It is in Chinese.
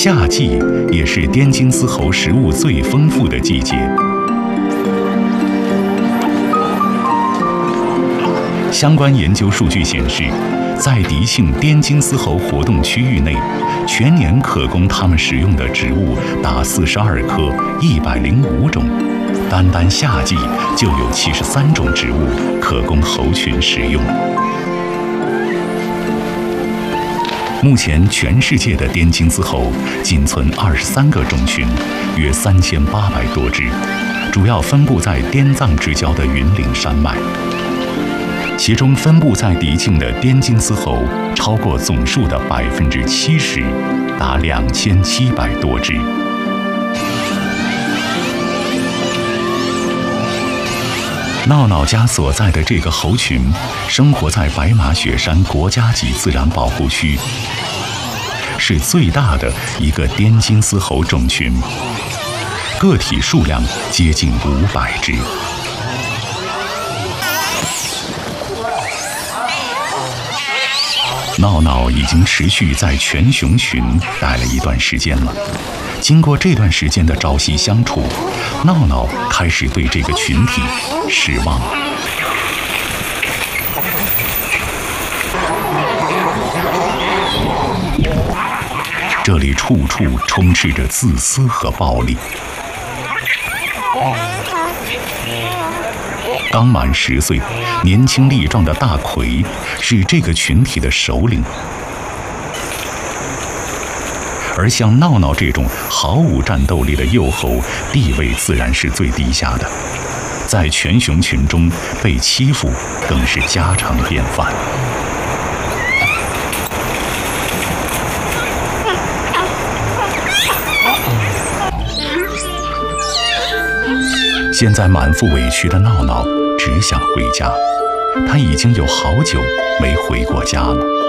夏季也是滇金丝猴食物最丰富的季节。相关研究数据显示，在迪庆滇金丝猴活动区域内，全年可供它们食用的植物达42棵，105种。单夏季就有73种植物可供猴群食用。目前，全世界的滇金丝猴仅存23个种群，约3800多只，主要分布在滇藏之交的云岭山脉。其中分布在迪庆的滇金丝猴超过总数的70%，达2700多只。闹闹家所在的这个猴群，生活在白马雪山国家级自然保护区，是最大的一个滇金丝猴种群，个体数量接近500只。闹闹已经持续在全熊群待了一段时间了。经过这段时间的朝夕相处，闹闹开始对这个群体失望了。这里处处充斥着自私和暴力。刚满10岁、年轻力壮的大奎是这个群体的首领，而像闹闹这种毫无战斗力的幼猴，地位自然是最低下的，在全熊群中被欺负更是家常便饭。现在满腹委屈的闹闹只想回家，他已经有好久没回过家了。